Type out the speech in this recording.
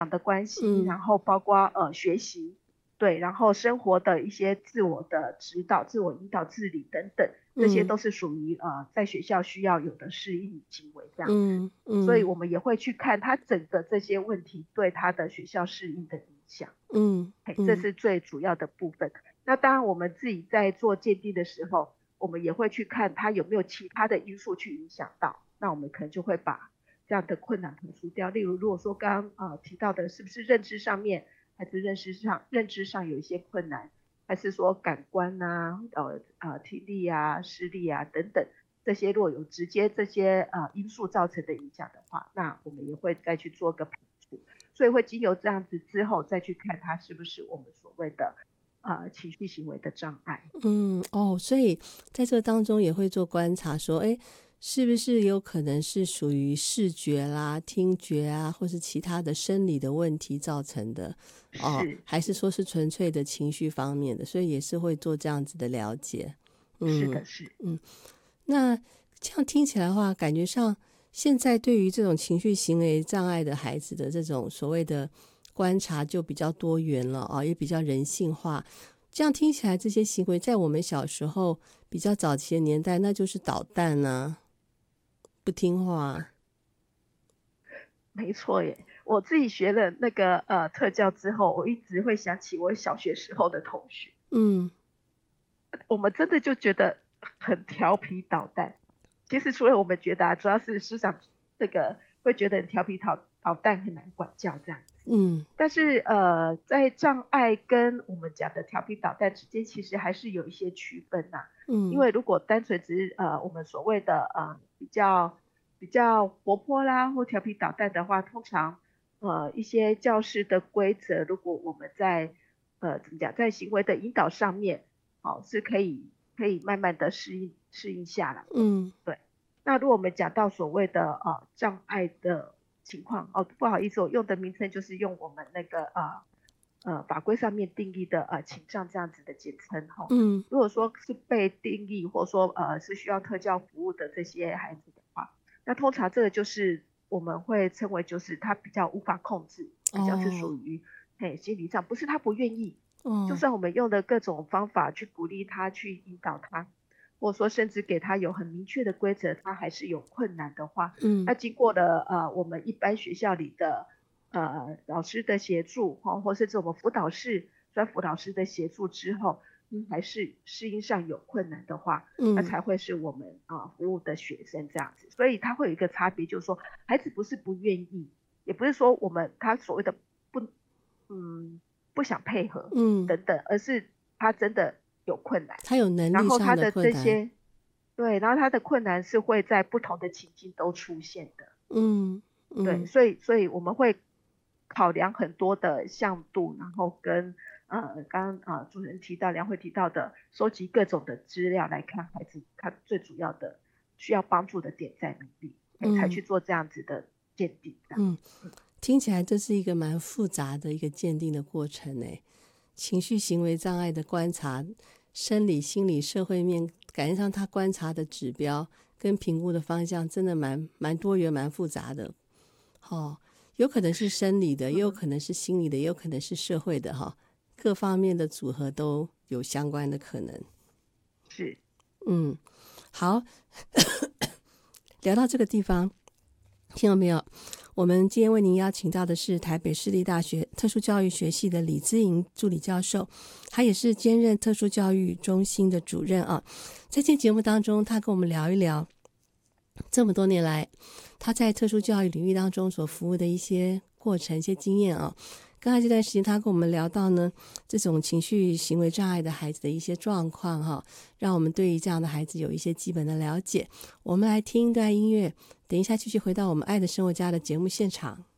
的关系， 嗯然后包括学习，对，然后生活的一些自我的指导、自我引导、自理等等，这些嗯都是属于在学校需要有的适应行为这样子。 嗯嗯所以我们也会去看他整个这些问题对他的学校适应的影响， 嗯这嗯是最主要的部分。那当然我们自己在做鉴定的时候，我们也会去看他有没有其他的因素去影响到，那我们可能就会把这样的困难排除掉。例如，如果说刚刚提到的是不是认知上面，还是认知上有一些困难，还是说感官啊、听力啊、视力啊等等，这些若有直接这些因素造成的影响的话，那我们也会再去做个排除。所以会经由这样子之后，再去看它是不是我们所谓的情绪行为的障碍。 哦，所以在这个当中也会做观察，说，哎，是不是有可能是属于视觉啦、听觉啊，或是其他的生理的问题造成的？哦，还是说是纯粹的情绪方面的？所以也是会做这样子的了解。 是的，是。 那这样听起来的话，感觉上现在对于这种情绪行为障碍的孩子的这种所谓的观察就比较多元了啊，也比较人性化。这样听起来，这些行为在我们小时候比较早期的年代，那就是捣蛋啊，不听话。 没错耶，我自己学了那个特教之后，我一直会想起我小学时候的同学， 嗯我们真的就觉得很调皮捣蛋。其实除了我们觉得主要是师长这个会觉得很调皮捣蛋很难管教这样。 嗯但是在障碍跟我们讲的调皮捣蛋之间，其实还是有一些区分呐、因嗯为如果单纯只是我们所谓的比较活泼啦或调皮捣蛋的话，通常一些教室的规则，如果我们在怎么讲，在行为的引导上面，是可以慢慢的适应下来的。 嗯对。那如果我们讲到所谓的障碍的情况，不好意思，我用的名称就是用我们那个法规上面定义的情障这样子的简称哈。 嗯如果说是被定义或说是需要特教服务的这些孩子的话，那通常这个就是我们会称为就是他比较无法控制，比较是属于心理上，不是他不愿意，就算我们用的各种方法去鼓励他去引导他，或者说甚至给他有很明确的规则，他还是有困难的话，那经过了我们一般学校里的老师的协助或甚至我们辅导室专辅导师的协助之后，还是适应上有困难的话，那才会是我们服务的学生这样子。所以他会有一个差别，就是说孩子不是不愿意，也不是说他所谓的不不想配合等等，而是他真的有困难， 他有能然力上后他的的困难。 这些对，然后他的困难是会在不同的情境都出现的。对，所以我们会考量很多的向度，然后跟刚刚主持人提到梁慧提到的收集各种的资料来看孩子他最主要的需要帮助的点在哪里，才去做这样子的鉴定。 听起来这是一个蛮复杂的一个鉴定的过程诶，情绪行为障碍的观察，生理、心理、社会面，感觉上他观察的指标跟评估的方向真的蛮多元、蛮复杂的。有可能是生理的，也有可能是心理的，也有可能是社会的各方面的组合都有相关的可能。 是， 好，聊到这个地方，听到没有？我们今天为您邀请到的是台北市立大学特殊教育学系的李姿莹助理教授，他也是兼任特殊教育中心的主任啊。在这节目当中，他跟我们聊一聊这么多年来他在特殊教育领域当中所服务的一些过程、一些经验啊。刚才这段时间他跟我们聊到呢，这种情绪行为障碍的孩子的一些状况让我们对于这样的孩子有一些基本的了解。我们来听一段音乐，等一下继续回到我们爱的生活家的节目现场。